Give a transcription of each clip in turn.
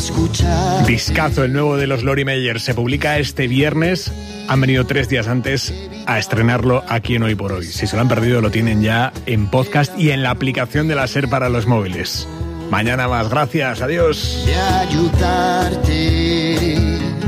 escuchar. Discazo, el nuevo de los Lori Meyer, se publica este viernes. Han venido 3 días antes a estrenarlo aquí en Hoy por Hoy. Si se lo han perdido, lo tienen ya en podcast y en la aplicación de la SER para los móviles. Mañana más, gracias, adiós. De ayudarte.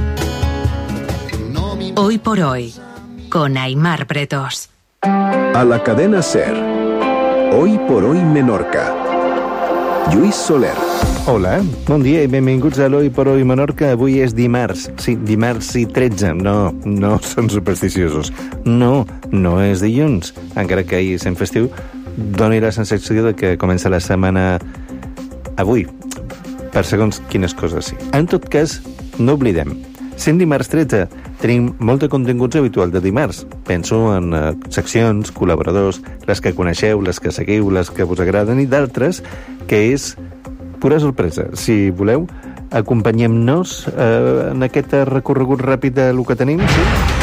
Hoy por Hoy, con Aimar Pretos. A la cadena SER. Hoy por Hoy Menorca. Lluís Soler. Hola, bon dia i benvinguts a l'Hoy por Hoy Menorca. Avui és dimarts, sí, dimarts i 13. No són supersticiosos. No és dilluns. Encara que ahir sent festiu, doni la sensació de que comença la setmana avui, per segons quines coses sí. En tot cas, no oblidem, sent dimarts 13, tenim molt de continguts habitual de dimarts. Penso en seccions, col·laboradors, les que coneixeu, les que seguiu, les que us agraden i d'altres, que és pura sorpresa. Si voleu, acompanyem-nos en aquest recorregut ràpid de lo que tenim. Sí?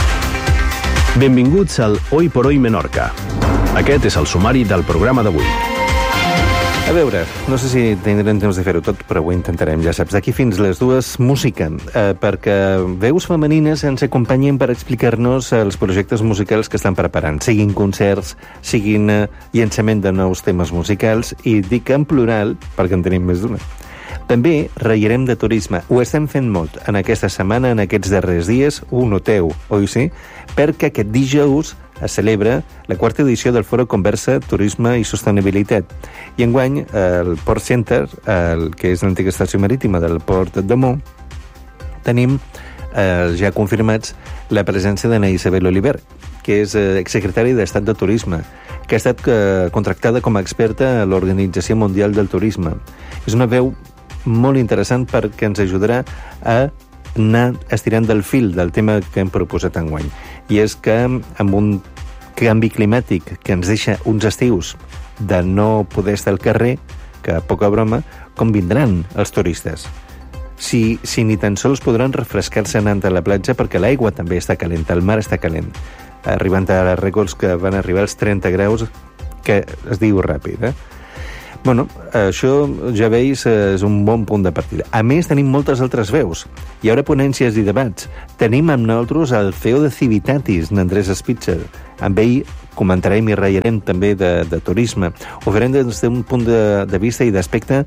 Benvinguts al Hoy por Hoy Menorca. Aquest és el sumari del programa d'avui. A veure, no sé si tindrem temps de fer-ho tot, però ho intentarem, ja saps. D'aquí fins les 2, música, perquè veus femenines ens acompanyen per explicar-nos els projectes musicals que estan preparant, siguin concerts, siguin llançament de nous temes musicals, i dic en plural perquè en tenim més d'una. També reirem de turisme. Ho estem fent molt en aquesta setmana, en aquests darrers dies. Ho noteu, oi sí? Perquè aquest dijous es celebra la 4ª edició del Foro Conversa, Turisme i Sostenibilitat. I enguany, el Port Center, que és l'antiga estació marítima del Port de Mó, tenim ja confirmats la presència d'Ana Isabel Oliver, que és exsecretària d'Estat de Turisme, que ha estat contractada com a experta a l'Organització Mundial del Turisme. És una veu molt interessant perquè ens ajudarà a anar estirant del fil del tema que hem proposat enguany. I és que amb un canvi climàtic que ens deixa uns estius de no poder estar al carrer, que poca broma, com vindran els turistes? Si ni tan sols podran refrescar-se anant a la platja perquè l'aigua també està calent, el mar està calent, arribant a rècords que van arribar als 30 graus, que es diu ràpid, Bueno, això, ja veus, és un bon punt de partida. A més, tenim moltes altres veus. Hi haurà ponències i debats. Tenim amb nosaltres el CEO de Civitatis, n'Andrés Spitzer. Amb ell comentarem i ratllarem també de turisme. Ho farem des d'un punt de vista i d'aspecte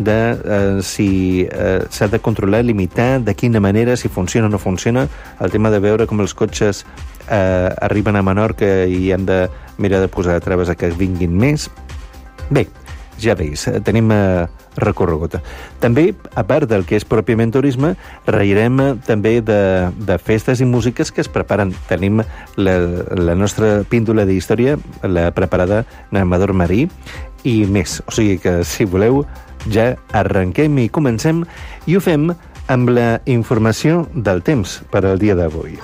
de si s'ha de controlar, limitar, de quina manera, si funciona o no funciona, el tema de veure com els cotxes arriben a Menorca i han de mirar de posar traves a que vinguin més. Bé, ja veus, tenim recorregut. També, a part del que és pròpiament turisme, ratllarem també de festes i músiques que es preparen. Tenim la nostra píndola d'història, la preparada Amador Marí, i més. O sigui que, si voleu, ja arrenquem i comencem, i ho fem amb la informació del temps per al dia d'avui.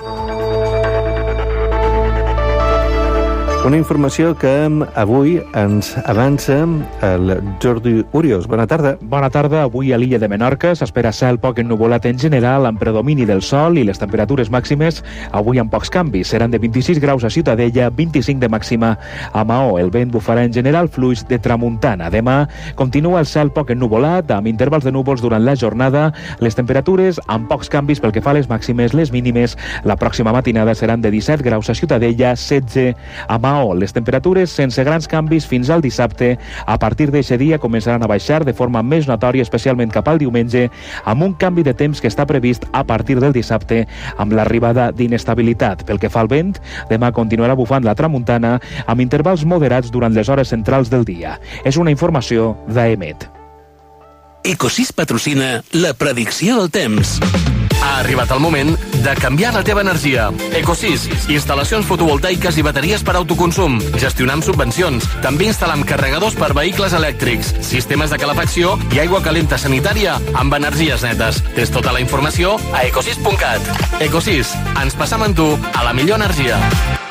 Una informació que avui ens avança el Jordi Urios. Bona tarda. Bona tarda. Avui a l'illa de Menorca s'espera cel poc ennuvolat en general, amb predomini del sol, i les temperatures màximes avui amb pocs canvis. Seran de 26 graus a Ciutadella, 25 de màxima a Maó. El vent bufarà en general fluix de tramuntana. Demà continua el cel poc ennuvolat, amb intervals de núvols durant la jornada. Les temperatures amb pocs canvis pel que fa a les màximes. Les mínimes la pròxima matinada seran de 17 graus a Ciutadella, 16 a Maó. Les temperatures sense grans canvis fins al dissabte. A partir d'aquest dia començaran a baixar de forma més notòria, especialment cap al diumenge, amb un canvi de temps que està previst a partir del dissabte, amb l'arribada d'inestabilitat. Pel que fa al vent, demà continuarà bufant la tramuntana amb intervals moderats durant les hores centrals del dia. És una informació d'AEMET. Ecosys patrocina la predicció del temps. Ha arribat el moment de canviar la teva energia. Ecosys, instal·lacions fotovoltaiques i bateries per autoconsum. Gestionar amb subvencions. També instal·lam carregadors per vehicles elèctrics, sistemes de calefacció i aigua calenta sanitària amb energies netes. Tens tota la informació a ecosys.cat. Ecosys, ens passam amb tu a la millor energia.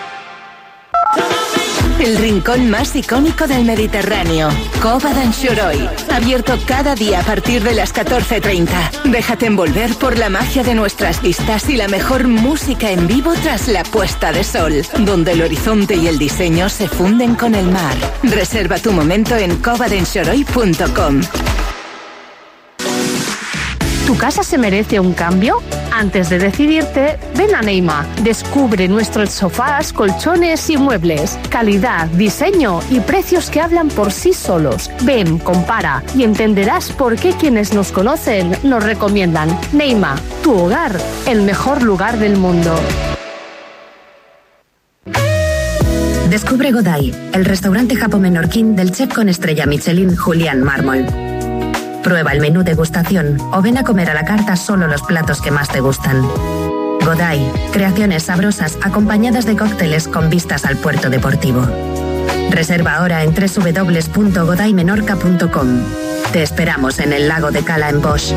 El rincón más icónico del Mediterráneo, Cova d'Anxoroi. Abierto cada día a partir de las 14:30. Déjate envolver por la magia de nuestras vistas y la mejor música en vivo tras la puesta de sol, donde el horizonte y el diseño se funden con el mar. Reserva tu momento en covadenxoroi.com. ¿Tu casa se merece un cambio? Antes de decidirte, ven a Neima. Descubre nuestros sofás, colchones y muebles. Calidad, diseño y precios que hablan por sí solos. Ven, compara y entenderás por qué quienes nos conocen nos recomiendan. Neima, tu hogar, el mejor lugar del mundo. Descubre Godai, el restaurante japo-menorquín del chef con estrella Michelin Julián Mármol. Prueba el menú degustación o ven a comer a la carta solo los platos que más te gustan. Godai, creaciones sabrosas acompañadas de cócteles con vistas al puerto deportivo. Reserva ahora en www.godaimenorca.com. Te esperamos en el lago de Cala en Bosch.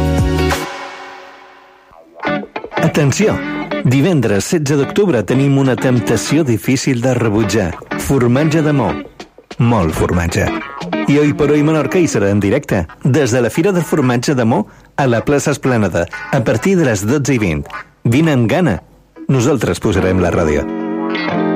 Atenció! Divendres 16 d'octubre tenim una temptació difícil de rebutjar. Formatge de Mo. Molt formatge. I Hoy por Hoy Menorca hi serà en directe, des de la Fira de Formatge de Mo a la plaça Esplanada, a partir de les 12:20. Vine amb gana. Nosaltres posarem la ràdio.